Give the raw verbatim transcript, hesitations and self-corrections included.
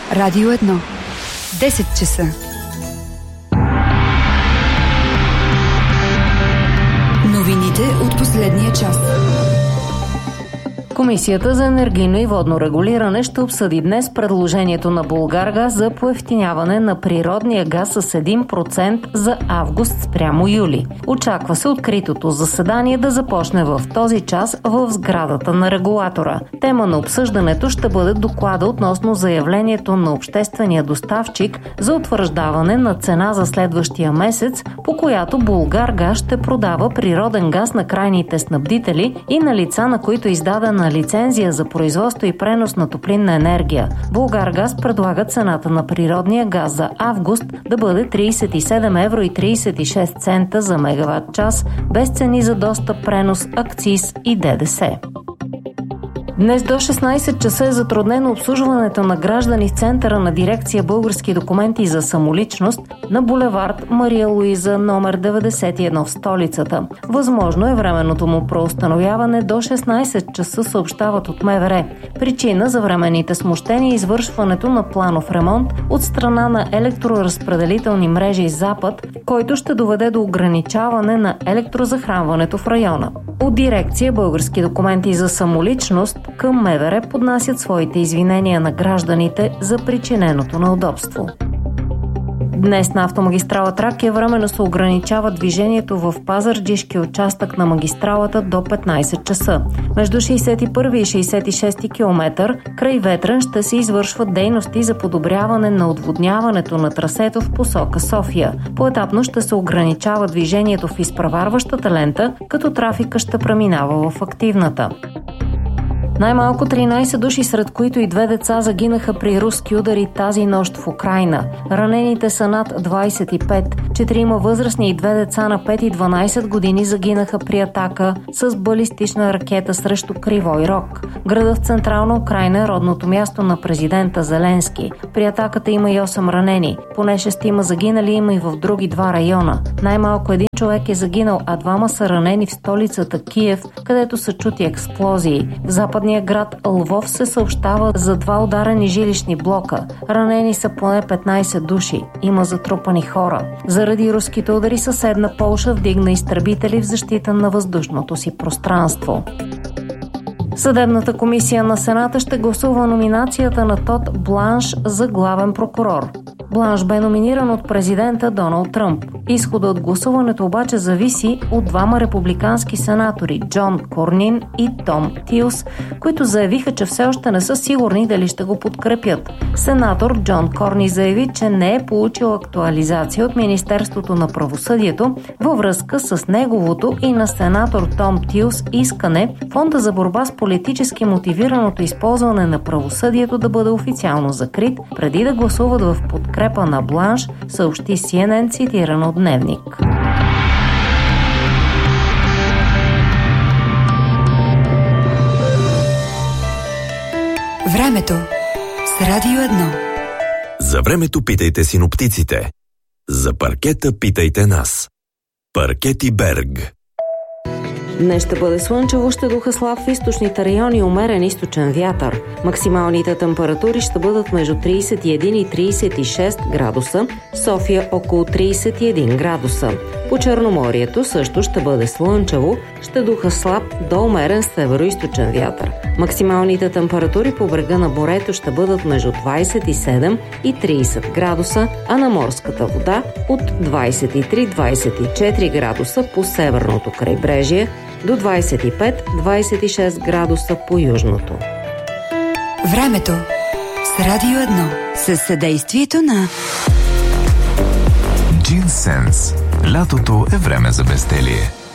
Радио едно. десет часа. Новините от последния час. Комисията за енергийно и водно регулиране ще обсъди днес предложението на Булгаргаз за поевтиняване на природния газ с един процент за август спрямо юли. Очаква се откритото заседание да започне в този час в сградата на регулатора. Тема на обсъждането ще бъде доклада относно заявлението на обществения доставчик за утвърждаване на цена за следващия месец, по която Булгаргаз ще продава природен газ на крайните снабдители и на лица, на които е издадена лицензия за производство и пренос на топлинна енергия. Булгаргаз предлага цената на природния газ за август да бъде тридесет и седем евро и тридесет и шест цента за мегаватт час, без цени за достъп, пренос, акциз и ДДС. Днес до шестнадесет часа е затруднено обслужването на граждани в центъра на дирекция Български документи за самоличност на булевард Мария Луиза номер деветдесет и едно в столицата. Възможно е временното му преустановяване до шестнадесет часа, съобщават от МВР. Причина за временните смущения е извършването на планов ремонт от страна на електроразпределителни мрежи Запад, който ще доведе до ограничаване на електрозахранването в района. От дирекция Български документи за самоличност към МВР поднасят своите извинения на гражданите за причиненото неудобство. Днес на автомагистрала Тракия временно се ограничава движението в пазарджишки участък на магистралата до петнадесет часа. Между шейсет и първи и шейсет и шести километър край Ветрен ще се извършват дейности за подобряване на отводняването на трасето в посока София. Поетапно ще се ограничава движението в изпреварващата лента, като трафика ще преминава в активната. Най-малко тринадесет души, сред които и две деца, загинаха при руски удари тази нощ в Украйна. Ранените са над двадесет и пет. Четирима възрастни и две деца на пет и дванадесет години загинаха при атака с балистична ракета срещу Кривой Рог. Градът в централна Украйна е родното място на президента Зеленски. При атаката има и осем ранени. Поне шестима загинали има и в други два района. Най-малко един човек е загинал, а двама са ранени в столицата Киев, където са чути експлозии. В западния град Лвов се съобщава за два ударени жилищни блока. Ранени са поне петнадесет души. Има затрупани хора. Заради руските удари съседна Полша вдигна изтребители в защита на въздушното си пространство. Съдебната комисия на Сената ще гласува номинацията на Тод Бланш за главен прокурор. Бланш бе номиниран от президента Доналд Тръмп. Изходът от гласуването обаче зависи от двама републикански сенатори – Джон Корнин и Том Тилс, които заявиха, че все още не са сигурни дали ще го подкрепят. Сенатор Джон Корни заяви, че не е получил актуализация от Министерството на правосъдието във връзка с неговото и на сенатор Том Тилс искане Фонда за борба с политически мотивираното използване на правосъдието да бъде официално закрит, преди да гласуват в подкрепа на Бланш, съобщи Си Ен Ен, цитирано от Дневник. Времето с Радио едно. За времето питайте синоптиците. За паркета питайте нас. Паркети Берг. Днес ще бъде слънчево, ще духа слаб в източните райони, умерен източен вятър. Максималните температури ще бъдат между тридесет и един и тридесет и шест градуса, София около тридесет и един градуса. По Черноморието също ще бъде слънчево, ще духа слаб до умерен североизточен вятър. Максималните температури по брега на морето ще бъдат между двадесет и седем и тридесет градуса, а на морската вода от двадесет и три до двадесет и четири градуса по северното крайбрежие, до двадесет и пет до двадесет и шест градуса по южното. Времето с Радио едно. Със съдействието на Джинсенс. Лятото е време за безделие.